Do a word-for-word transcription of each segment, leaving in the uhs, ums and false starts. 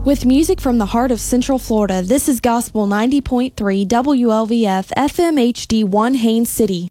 With music from the heart of Central Florida, this is Gospel ninety point three W L V F F M H D one Haines City.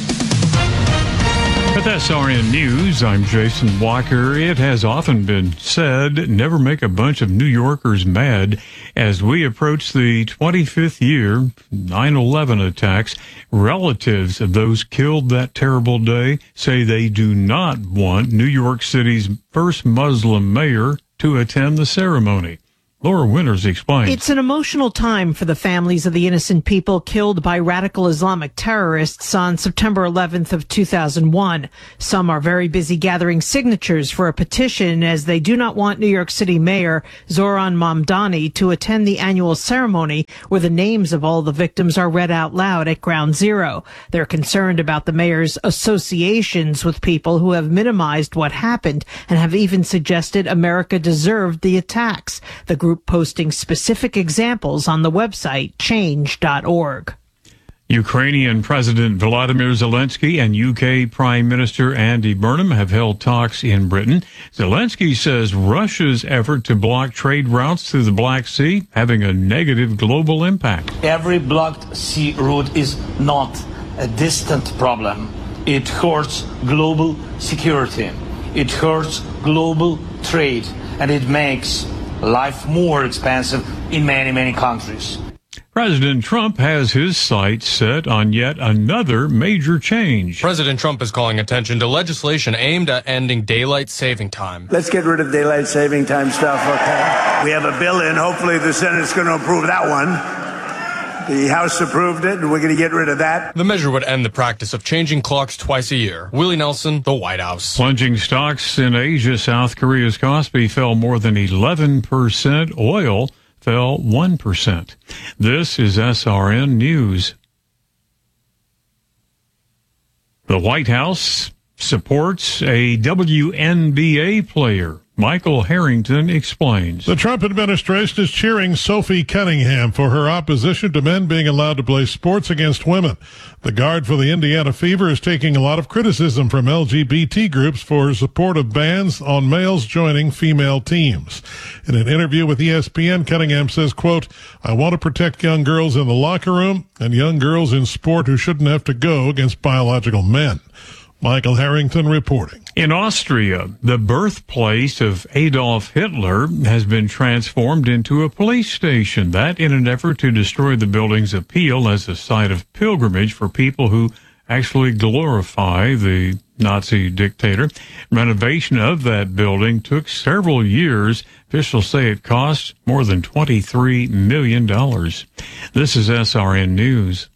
With S R N News, I'm Jason Walker. It has often been said, never make a bunch of New Yorkers mad. As we approach the twenty-fifth year, nine eleven attacks, relatives of those killed that terrible day say they do not want New York City's first Muslim mayor to attend the ceremony. Laura Winters explains. It's an emotional time for the families of the innocent people killed by radical Islamic terrorists on September eleventh of two thousand one. Some are very busy gathering signatures for a petition as they do not want New York City Mayor Zohran Mamdani to attend the annual ceremony where the names of all the victims are read out loud at Ground Zero. They're concerned about the mayor's associations with people who have minimized what happened and have even suggested America deserved the attacks. The group posting specific examples on the website change dot org. Ukrainian President Volodymyr Zelensky and U K Prime Minister Andy Burnham have held talks in Britain. Zelensky says Russia's effort to block trade routes through the Black Sea having a negative global impact. Every blocked sea route is not a distant problem. It hurts global security. It hurts global trade, and it makes life more expensive in many, many countries. President Trump has his sights set on yet another major change. President Trump is calling attention to legislation aimed at ending daylight saving time. Let's get rid of daylight saving time stuff, okay? We have a bill in. Hopefully the Senate's going to approve that one. The House approved it, and we're going to get rid of that. The measure would end the practice of changing clocks twice a year. Willie Nelson, the White House. Plunging stocks in Asia. South Korea's Kospi fell more than eleven percent. Oil fell one percent. This is S R N News. The White House supports a W N B A player. Michael Harrington explains. The Trump administration is cheering Sophie Cunningham for her opposition to men being allowed to play sports against women. The guard for the Indiana Fever is taking a lot of criticism from L G B T groups for her support of bans on males joining female teams. In an interview with E S P N, Cunningham says, quote, I want to protect young girls in the locker room and young girls in sport who shouldn't have to go against biological men. Michael Harrington reporting. In Austria, the birthplace of Adolf Hitler has been transformed into a police station. That in an effort to destroy the building's appeal as a site of pilgrimage for people who actually glorify the Nazi dictator. Renovation of that building took several years. Officials say it cost more than twenty-three million dollars. This is S R N News.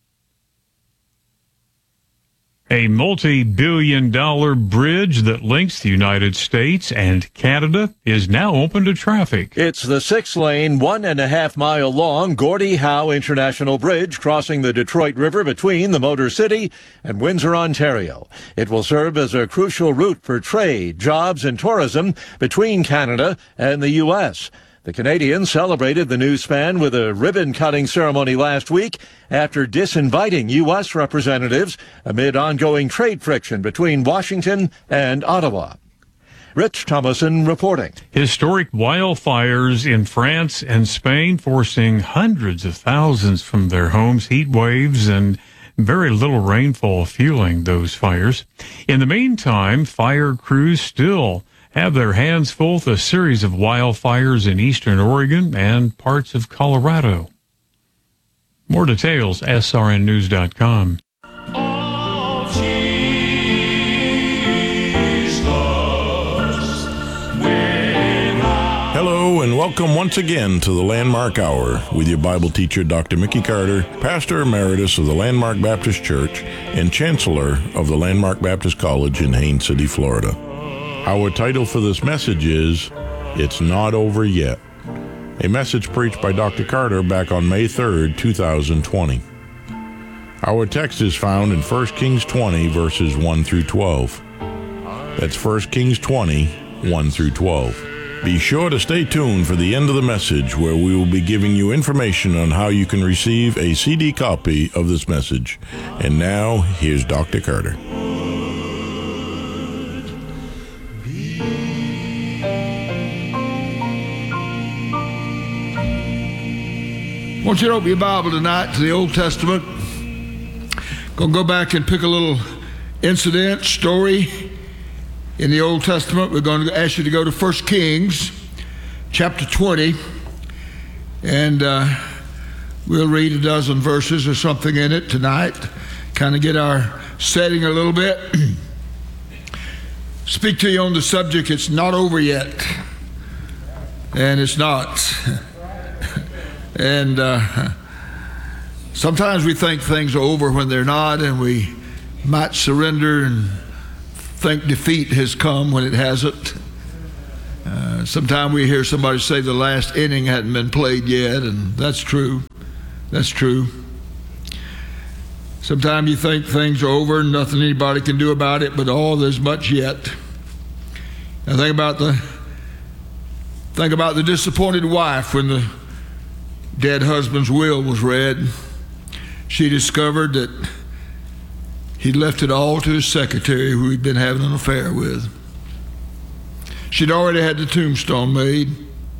A multi-billion dollar bridge that links the United States and Canada is now open to traffic. It's the six-lane, one and a half mile long Gordie Howe International Bridge crossing the Detroit River between the Motor City and Windsor, Ontario. It will serve as a crucial route for trade, jobs, and tourism between Canada and the U S The Canadians celebrated the new span with a ribbon-cutting ceremony last week after disinviting U S representatives amid ongoing trade friction between Washington and Ottawa. Rich Thomason reporting. Historic wildfires in France and Spain forcing hundreds of thousands from their homes, heat waves, and very little rainfall fueling those fires. In the meantime, fire crews still have their hands full with a series of wildfires in eastern Oregon and parts of Colorado. More details, S R N news dot com. Oh, Jesus, Hello and welcome once again to the Landmark Hour with your Bible teacher, Doctor Mickey Carter, Pastor Emeritus of the Landmark Baptist Church and Chancellor of the Landmark Baptist College in Haines City, Florida. Our title for this message is, It's Not Over Yet, a message preached by Doctor Carter back on May third, two thousand twenty. Our text is found in First Kings twenty, verses one through twelve. That's First Kings twenty, one through twelve. Be sure to stay tuned for the end of the message where we will be giving you information on how you can receive a C D copy of this message. And now, here's Doctor Carter. want you to open your Bible tonight to the Old Testament. Gonna go back and pick a little incident, story in the Old Testament. We're going to ask you to go to First Kings, chapter twenty, and uh, we'll read a dozen verses or something in it tonight, kind of get our setting a little bit. Speak to you on the subject, it's not over yet. And it's not. And uh, sometimes we think things are over when they're not, and we might surrender and think defeat has come when it hasn't. Uh, sometimes we hear somebody say the last inning hadn't been played yet, and that's true. That's true. Sometimes you think things are over and nothing anybody can do about it, but oh, there's much yet. Now think about the think about the disappointed wife when the dead husband's will was read. She discovered that he'd left it all to his secretary, who he'd been having an affair with. She'd already had the tombstone made,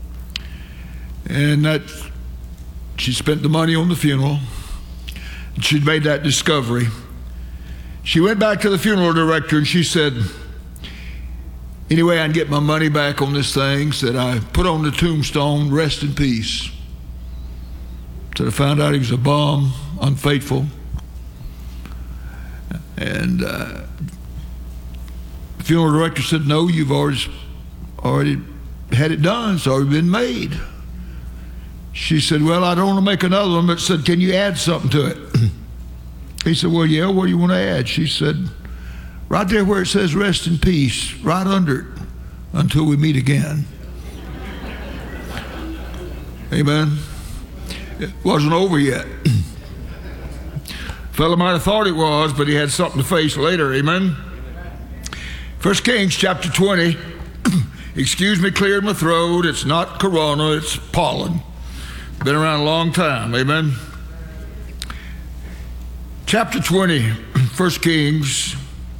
and that she spent the money on the funeral. She'd made that discovery. She went back to the funeral director and she said, anyway, I can get my money back on this thing. Said, I put on the tombstone, rest in peace. Said, I found out he was a bum, unfaithful. And uh, the funeral director said, no, you've already, already had it done. It's already been made. She said, well, I don't want to make another one, but said, can you add something to it? He said, well, yeah, what do you want to add? She said, right there where it says rest in peace, right under it, until we meet again. Amen. It wasn't over yet. Fellow might have thought it was, but he had something to face later. Amen. First Kings chapter twenty. Excuse me, cleared my throat. It's not corona, it's pollen. Been around a long time. Amen. Chapter twenty, First Kings.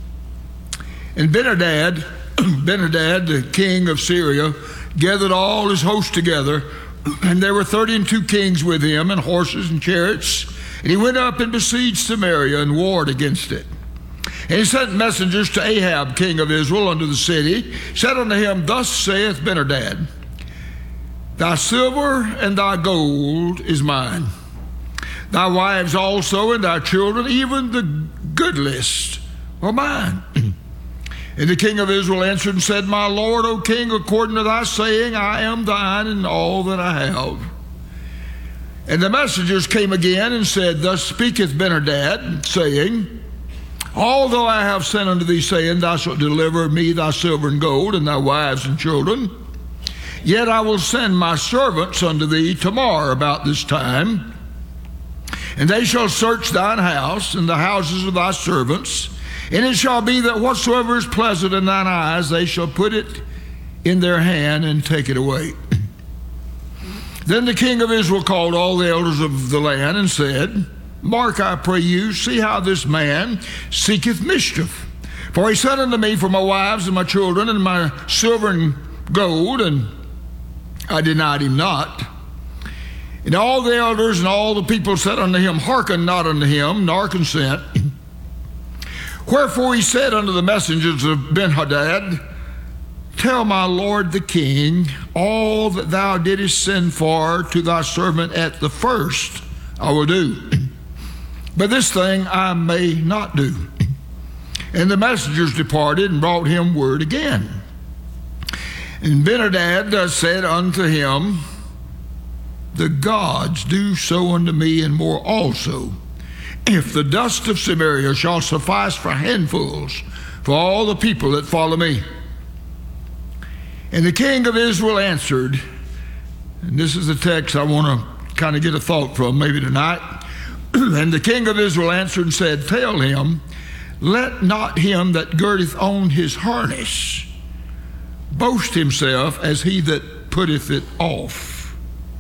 And Ben-Hadad, Ben-Hadad, the king of Syria, gathered all his host together, and there were thirty and two kings with him, and horses and chariots. And he went up and besieged Samaria and warred against it. And he sent messengers to Ahab, king of Israel, unto the city, said unto him, thus saith Ben-Hadad, thy silver and thy gold is mine, thy wives also and thy children, even the goodliest, are mine. And the king of Israel answered and said, my lord, O king, according to thy saying, I am thine and all that I have. And the messengers came again and said, thus speaketh Ben-Hadad, saying, although I have sent unto thee, saying, thou shalt deliver me thy silver and gold, and thy wives and children, yet I will send my servants unto thee tomorrow about this time, and they shall search thine house and the houses of thy servants, and it shall be that whatsoever is pleasant in thine eyes, they shall put it in their hand and take it away. Then the king of Israel called all the elders of the land and said, mark, I pray you, see how this man seeketh mischief. For he said unto me, for my wives and my children and my silver and gold, and I denied him not. And all the elders and all the people said unto him, hearken not unto him, nor consent. Wherefore he said unto the messengers of Ben-Hadad, tell my lord the king all that thou didst send for to thy servant at the first I will do, but this thing I may not do. And the messengers departed and brought him word again. And Ben-Hadad said unto him, the gods do so unto me and more also, if the dust of Samaria shall suffice for handfuls for all the people that follow me. And the king of Israel answered, and this is the text I want to kind of get a thought from maybe tonight. And the king of Israel answered and said, tell him, let not him that girdeth on his harness boast himself as he that putteth it off.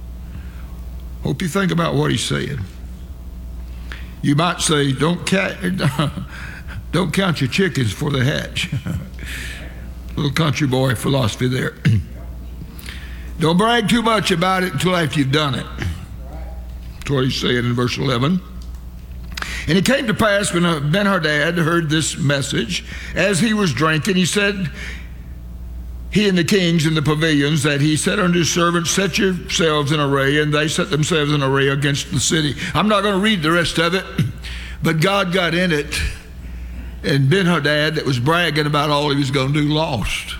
Hope you think about what he's saying. You might say, don't, ca- don't count your chickens before they hatch. Little country boy philosophy there. Don't brag too much about it until after you've done it. That's what he's saying in verse eleven. And it came to pass when Ben-Hadad heard this message, as he was drinking, he said, he and the kings in the pavilions, that he said unto his servants, set yourselves in array, and they set themselves in array against the city. I'm not going to read the rest of it, but God got in it, and Ben-Hadad, that was bragging about all he was going to do, lost.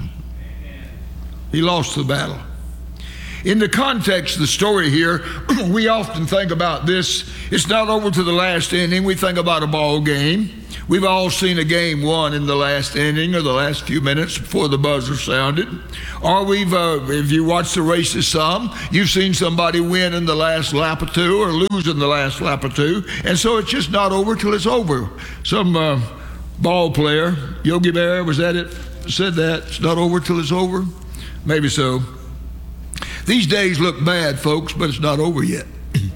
He lost the battle. In the context of the story here, we often think about this. It's not over to the last inning. We think about a ball game. We've all seen a game won in the last inning or the last few minutes before the buzzer sounded. Or we've, uh, if you watch the races some, you've seen somebody win in the last lap or two or lose in the last lap or two. And so it's just not over till it's over. Some uh, ball player, Yogi Berra, was that it? Said that. It's not over till it's over. Maybe so. These days look bad, folks, but it's not over yet.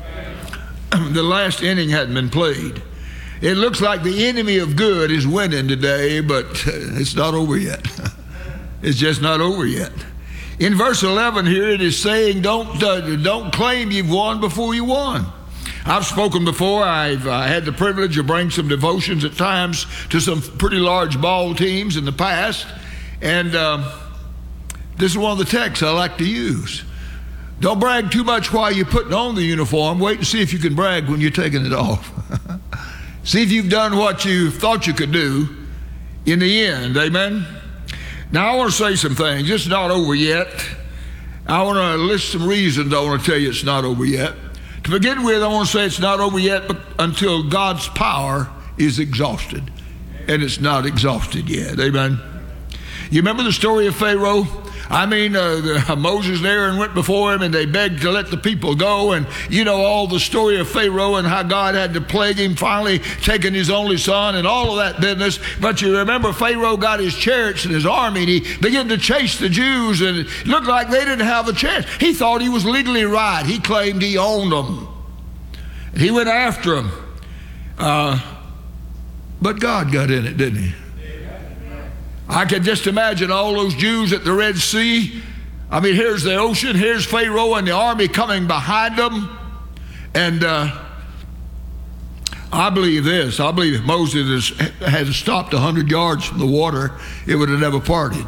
The last inning hadn't been played. It looks like the enemy of good is winning today, but it's not over yet. It's just not over yet. In verse eleven here, it is saying, don't, uh, don't claim you've won before you won. I've spoken before. I've uh, had the privilege of bringing some devotions at times to some pretty large ball teams in the past, and um, this is one of the texts I like to use. Don't brag too much while you're putting on the uniform. Wait and see if you can brag when you're taking it off. See if you've done what you thought you could do in the end. Amen? Now, I want to say some things. It's not over yet. I want to list some reasons I want to tell you it's not over yet. To begin with, I want to say it's not over yet until God's power is exhausted. And it's not exhausted yet. Amen? You remember the story of Pharaoh? I mean, uh, the, uh, Moses and Aaron went before him, and they begged to let the people go. And you know all the story of Pharaoh and how God had to plague him, finally taking his only son and all of that business. But you remember Pharaoh got his chariots and his army, and he began to chase the Jews, and it looked like they didn't have a chance. He thought he was legally right. He claimed he owned them. He went after them. Uh, but God got in it, didn't he? I can just imagine all those Jews at the Red Sea. I mean, here's the ocean, here's Pharaoh and the army coming behind them. And uh, I believe this. I believe if Moses had stopped one hundred yards from the water, it would have never parted.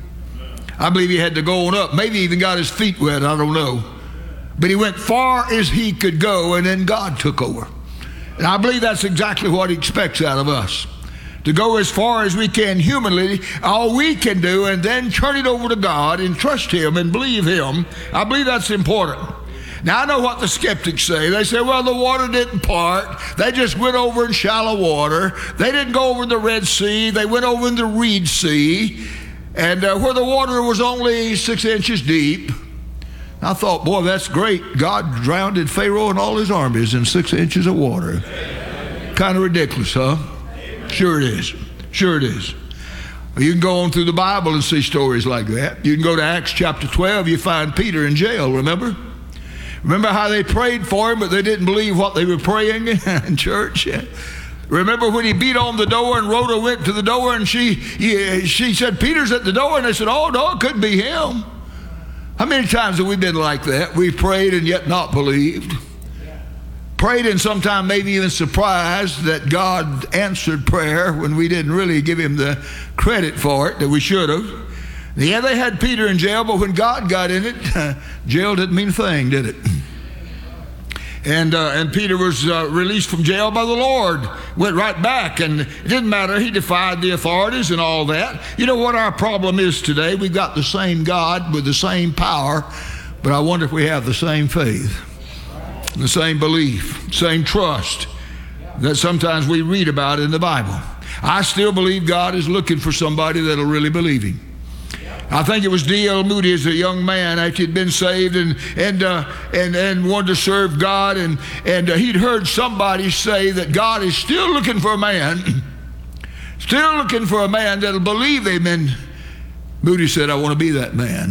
I believe he had to go on up. Maybe even got his feet wet, I don't know. But he went far as he could go, and then God took over. And I believe that's exactly what he expects out of us. To go as far as we can humanly, all we can do, and then turn it over to God and trust him and believe him. I believe that's important. Now, I know what the skeptics say. They say, well, the water didn't part. They just went over in shallow water. They didn't go over the Red Sea. They went over in the Reed Sea, and uh, where the water was only six inches deep. I thought, boy, that's great. God drowned Pharaoh and all his armies in six inches of water. Kind of ridiculous, huh? Sure it is. Sure it is. You can go on through the Bible and see stories like that. You can go to Acts chapter twelve. You find Peter in jail, remember? Remember how they prayed for him, but they didn't believe what they were praying in church? Remember when he beat on the door and Rhoda went to the door and she, she said, Peter's at the door. And they said, oh, no, it couldn't be him. How many times have we been like that? We've prayed and yet not believed. Prayed and sometimes maybe even surprised that God answered prayer when we didn't really give him the credit for it that we should have. Yeah, they had Peter in jail, but when God got in it, jail didn't mean a thing, did it? And uh, and Peter was uh, released from jail by the Lord, went right back, and it didn't matter. He defied the authorities and all that. You know what our problem is today? We've got the same God with the same power, but I wonder if we have the same faith. The same belief, same trust that sometimes we read about in the Bible. I still believe God is looking for somebody that'll really believe him. I think it was D L Moody as a young man after he'd been saved and and uh, and and wanted to serve God, and and uh, he'd heard somebody say that God is still looking for a man, still looking for a man that'll believe him. And Moody said, "I want to be that man."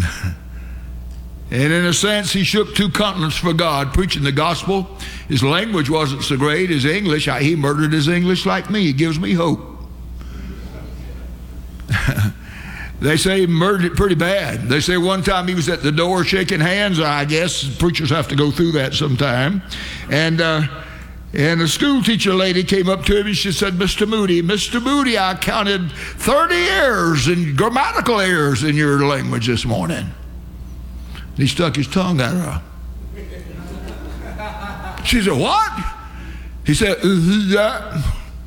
And in a sense, he shook two continents for God, preaching the gospel. His language wasn't so great. His English, he murdered his English like me. It gives me hope. They say he murdered it pretty bad. They say one time he was at the door shaking hands. I guess preachers have to go through that sometime. And uh, and a school teacher lady came up to him and she said, Mister Moody, Mister Moody, I counted thirty errors and grammatical errors in your language this morning. And he stuck his tongue at her. She said, what? He said, yeah.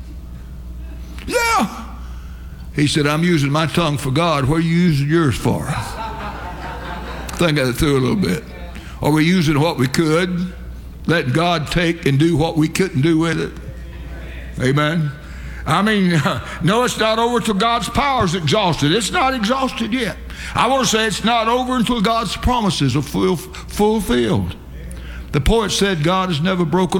Yeah. He said, I'm using my tongue for God. What are you using yours for? Think that through a little bit. Are we using what we could? Let God take and do what we couldn't do with it? Amen. I mean, no, it's not over till God's power is exhausted. It's not exhausted yet. I want to say it's not over until God's promises are full, fulfilled. The poet said God has never broken